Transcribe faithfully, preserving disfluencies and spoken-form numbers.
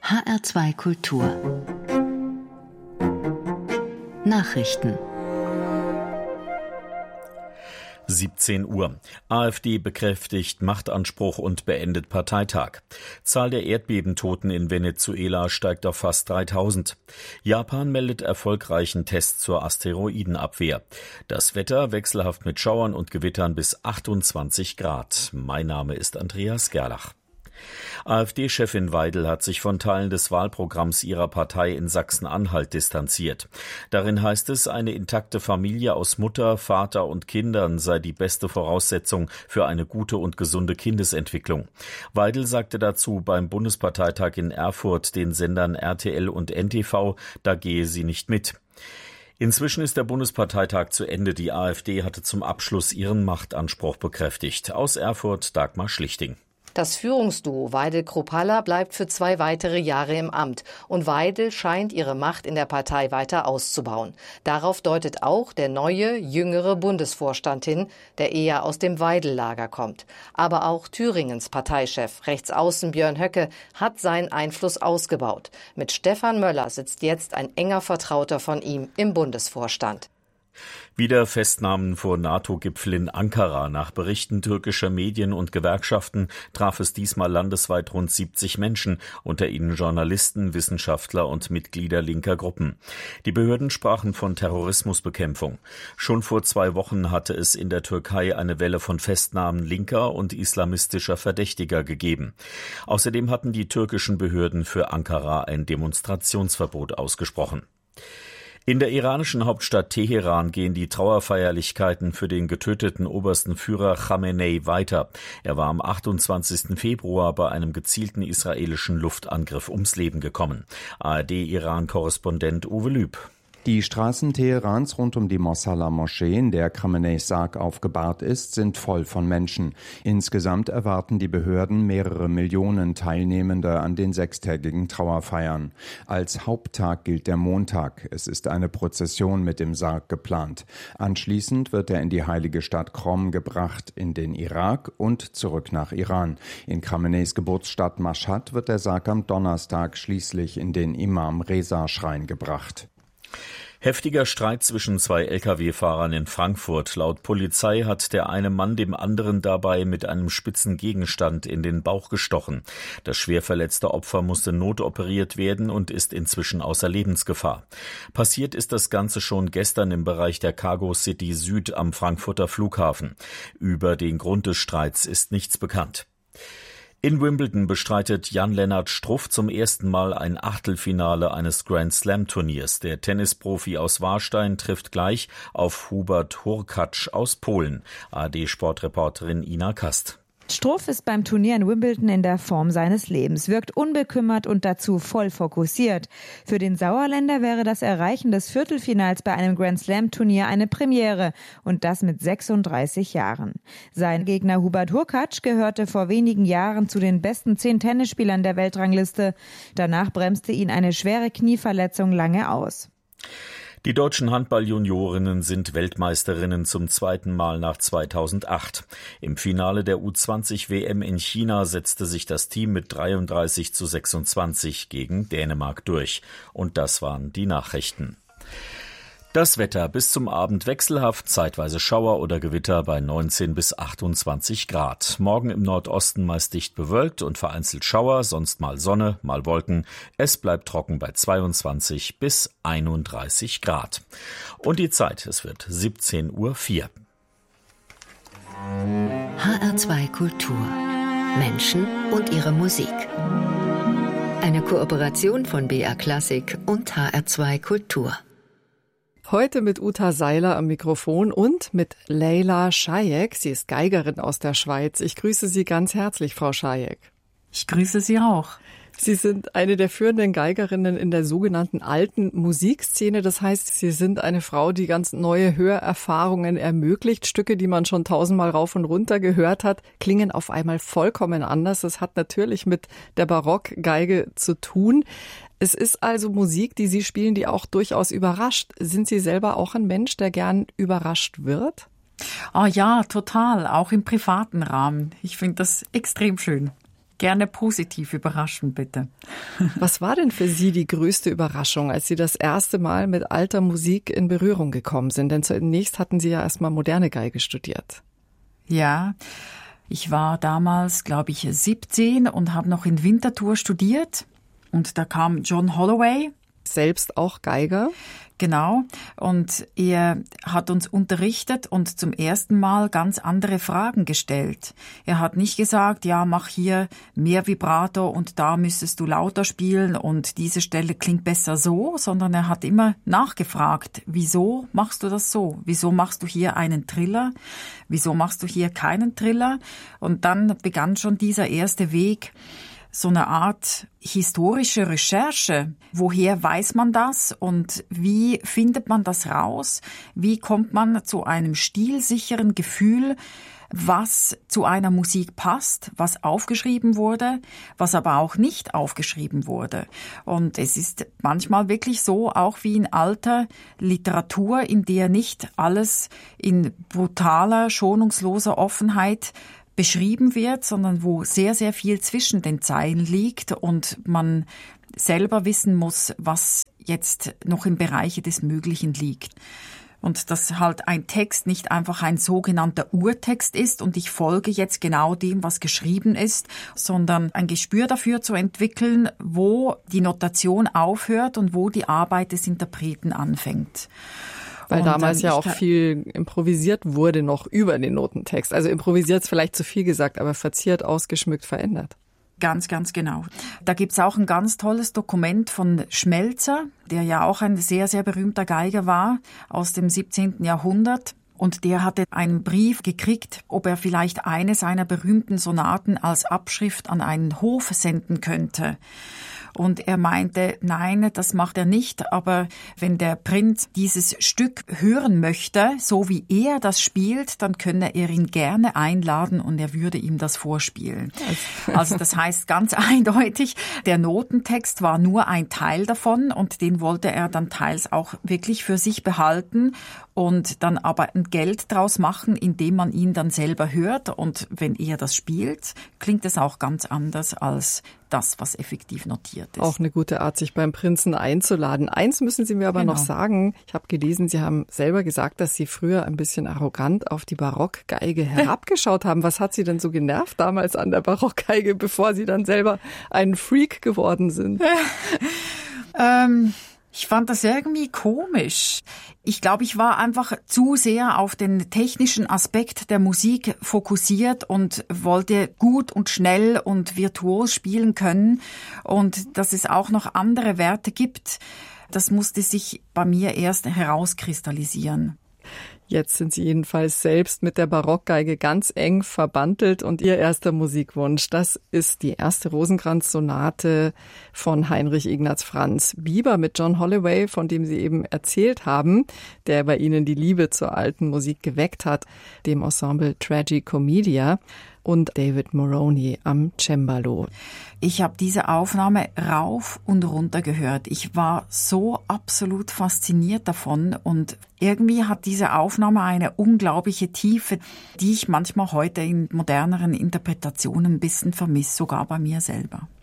H R zwei Kultur Nachrichten. siebzehn Uhr. AfD bekräftigt Machtanspruch und beendet Parteitag. Zahl der Erdbebentoten in Venezuela steigt auf fast dreitausend. Japan meldet erfolgreichen Test zur Asteroidenabwehr. Das Wetter wechselhaft mit Schauern und Gewittern bis achtundzwanzig Grad. Mein Name ist Andreas Gerlach. AfD-Chefin Weidel hat sich von Teilen des Wahlprogramms ihrer Partei in Sachsen-Anhalt distanziert. Darin heißt es, eine intakte Familie aus Mutter, Vater und Kindern sei die beste Voraussetzung für eine gute und gesunde Kindesentwicklung. Weidel sagte dazu beim Bundesparteitag in Erfurt den Sendern R T L und N T V, da gehe sie nicht mit. Inzwischen ist der Bundesparteitag zu Ende. Die AfD hatte zum Abschluss ihren Machtanspruch bekräftigt. Aus Erfurt Dagmar Schlichting. Das Führungsduo Weidel-Kruppalla bleibt für zwei weitere Jahre im Amt und Weidel scheint ihre Macht in der Partei weiter auszubauen. Darauf deutet auch der neue, jüngere Bundesvorstand hin, der eher aus dem Weidel-Lager kommt. Aber auch Thüringens Parteichef, Rechtsaußen Björn Höcke, hat seinen Einfluss ausgebaut. Mit Stefan Möller sitzt jetzt ein enger Vertrauter von ihm im Bundesvorstand. Wieder Festnahmen vor NATO-Gipfel in Ankara. Nach Berichten türkischer Medien und Gewerkschaften traf es diesmal landesweit rund siebzig Menschen, unter ihnen Journalisten, Wissenschaftler und Mitglieder linker Gruppen. Die Behörden sprachen von Terrorismusbekämpfung. Schon vor zwei Wochen hatte es in der Türkei eine Welle von Festnahmen linker und islamistischer Verdächtiger gegeben. Außerdem hatten die türkischen Behörden für Ankara ein Demonstrationsverbot ausgesprochen. In der iranischen Hauptstadt Teheran gehen die Trauerfeierlichkeiten für den getöteten obersten Führer Khamenei weiter. Er war am achtundzwanzigsten Februar bei einem gezielten israelischen Luftangriff ums Leben gekommen. A R D-Iran-Korrespondent Uwe Lüb. Die Straßen Teherans rund um die Mosalla-Moschee, in der Khameneis Sarg aufgebahrt ist, sind voll von Menschen. Insgesamt erwarten die Behörden mehrere Millionen Teilnehmende an den sechstägigen Trauerfeiern. Als Haupttag gilt der Montag. Es ist eine Prozession mit dem Sarg geplant. Anschließend wird er in die heilige Stadt Qom gebracht, in den Irak und zurück nach Iran. In Khameneis Geburtsstadt Mashhad wird der Sarg am Donnerstag schließlich in den Imam-Reza-Schrein gebracht. Heftiger Streit zwischen zwei L K W-Fahrern in Frankfurt. Laut Polizei hat der eine Mann dem anderen dabei mit einem spitzen Gegenstand in den Bauch gestochen. Das schwer verletzte Opfer musste notoperiert werden und ist inzwischen außer Lebensgefahr. Passiert ist das Ganze schon gestern im Bereich der Cargo City Süd am Frankfurter Flughafen. Über den Grund des Streits ist nichts bekannt. In Wimbledon bestreitet Jan-Lennart Struff zum ersten Mal ein Achtelfinale eines Grand-Slam-Turniers. Der Tennisprofi aus Warstein trifft gleich auf Hubert Hurkacz aus Polen. A R D-Sportreporterin Ina Kast. Struff ist beim Turnier in Wimbledon in der Form seines Lebens, wirkt unbekümmert und dazu voll fokussiert. Für den Sauerländer wäre das Erreichen des Viertelfinals bei einem Grand-Slam-Turnier eine Premiere und das mit sechsunddreißig Jahren. Sein Gegner Hubert Hurkacz gehörte vor wenigen Jahren zu den besten zehn Tennisspielern der Weltrangliste. Danach bremste ihn eine schwere Knieverletzung lange aus. Die deutschen Handball-Juniorinnen sind Weltmeisterinnen zum zweiten Mal nach zweitausendacht. Im Finale der U zwanzig W M in China setzte sich das Team mit dreiunddreißig zu sechsundzwanzig gegen Dänemark durch. Und das waren die Nachrichten. Das Wetter bis zum Abend wechselhaft, zeitweise Schauer oder Gewitter bei neunzehn bis achtundzwanzig Grad. Morgen im Nordosten meist dicht bewölkt und vereinzelt Schauer, sonst mal Sonne, mal Wolken. Es bleibt trocken bei zweiundzwanzig bis einunddreißig Grad. Und die Zeit, es wird siebzehn Uhr vier. H R zwei Kultur. Menschen und ihre Musik. Eine Kooperation von B R Klassik und H R zwei Kultur. Heute mit Uta Seiler am Mikrofon und mit Leyla Schajek. Sie ist Geigerin aus der Schweiz. Ich grüße Sie ganz herzlich, Frau Schajek. Ich grüße Sie auch. Sie sind eine der führenden Geigerinnen in der sogenannten alten Musikszene. Das heißt, Sie sind eine Frau, die ganz neue Hörerfahrungen ermöglicht. Stücke, die man schon tausendmal rauf und runter gehört hat, klingen auf einmal vollkommen anders. Das hat natürlich mit der Barockgeige zu tun. Es ist also Musik, die Sie spielen, die auch durchaus überrascht. Sind Sie selber auch ein Mensch, der gern überrascht wird? Oh ja, total. Auch im privaten Rahmen. Ich finde das extrem schön. Gerne positiv überraschen, bitte. Was war denn für Sie die größte Überraschung, als Sie das erste Mal mit alter Musik in Berührung gekommen sind? Denn zunächst hatten Sie ja erstmal moderne Geige studiert. Ja, ich war damals, glaube ich, siebzehn und habe noch in Winterthur studiert. Und da kam John Holloway. Selbst auch Geiger. Genau. Und er hat uns unterrichtet und zum ersten Mal ganz andere Fragen gestellt. Er hat nicht gesagt, ja, mach hier mehr Vibrato und da müsstest du lauter spielen und diese Stelle klingt besser so, sondern er hat immer nachgefragt, wieso machst du das so? Wieso machst du hier einen Triller? Wieso machst du hier keinen Triller? Und dann begann schon dieser erste Weg, so eine Art historische Recherche. Woher weiß man das und wie findet man das raus? Wie kommt man zu einem stilsicheren Gefühl, was zu einer Musik passt, was aufgeschrieben wurde, was aber auch nicht aufgeschrieben wurde? Und es ist manchmal wirklich so, auch wie in alter Literatur, in der nicht alles in brutaler, schonungsloser Offenheit beschrieben wird, sondern wo sehr, sehr viel zwischen den Zeilen liegt und man selber wissen muss, was jetzt noch im Bereiche des Möglichen liegt. Und dass halt ein Text nicht einfach ein sogenannter Urtext ist und ich folge jetzt genau dem, was geschrieben ist, sondern ein Gespür dafür zu entwickeln, wo die Notation aufhört und wo die Arbeit des Interpreten anfängt. Weil und damals ja auch kann, viel improvisiert wurde noch über den Notentext. Also improvisiert ist vielleicht zu viel gesagt, aber verziert, ausgeschmückt, verändert. Ganz, ganz genau. Da gibt's auch ein ganz tolles Dokument von Schmelzer, der ja auch ein sehr, sehr berühmter Geiger war aus dem siebzehnten Jahrhundert. Und der hatte einen Brief gekriegt, ob er vielleicht eine seiner berühmten Sonaten als Abschrift an einen Hof senden könnte. Und er meinte, nein, das macht er nicht, aber wenn der Prinz dieses Stück hören möchte, so wie er das spielt, dann könne er ihn gerne einladen und er würde ihm das vorspielen. Also das heißt ganz eindeutig, der Notentext war nur ein Teil davon und den wollte er dann teils auch wirklich für sich behalten und dann aber ein Geld draus machen, indem man ihn dann selber hört. Und wenn er das spielt, klingt es auch ganz anders als das, was effektiv notiert ist. Auch eine gute Art, sich beim Prinzen einzuladen. Eins müssen Sie mir aber genau. noch sagen. Ich habe gelesen, Sie haben selber gesagt, dass Sie früher ein bisschen arrogant auf die Barockgeige herabgeschaut haben. Was hat Sie denn so genervt damals an der Barockgeige, bevor Sie dann selber ein Freak geworden sind? ähm... Ich fand das irgendwie komisch. Ich glaube, ich war einfach zu sehr auf den technischen Aspekt der Musik fokussiert und wollte gut und schnell und virtuos spielen können. Und dass es auch noch andere Werte gibt, das musste sich bei mir erst herauskristallisieren. Jetzt sind Sie jedenfalls selbst mit der Barockgeige ganz eng verbandelt und Ihr erster Musikwunsch, das ist die erste Rosenkranz-Sonate von Heinrich Ignaz Franz. Bieber mit John Holloway, von dem Sie eben erzählt haben, der bei Ihnen die Liebe zur alten Musik geweckt hat, dem Ensemble Tragicomedia. Und David Moroney am Cembalo. Ich habe diese Aufnahme rauf und runter gehört. Ich war so absolut fasziniert davon und irgendwie hat diese Aufnahme eine unglaubliche Tiefe, die ich manchmal heute in moderneren Interpretationen ein bisschen vermisse, sogar bei mir selber.